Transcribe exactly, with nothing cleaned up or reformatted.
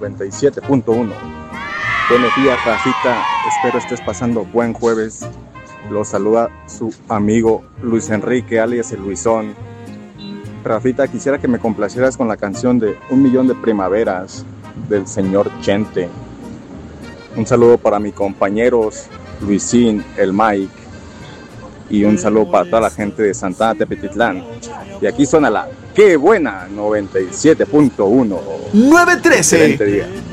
noventa y siete punto uno. Buenos días, Rafita. Espero estés pasando buen jueves. Los saluda su amigo Luis Enrique, alias el Luisón. Rafita, quisiera que me complacieras con la canción de Un Millón de Primaveras del señor Chente. Un saludo para mis compañeros Luisín, el Mike, y un saludo para toda la gente de Santana Tepetitlán. Y aquí suena la ¡Qué buena! noventa y siete punto uno. nueve trece. Excelente día.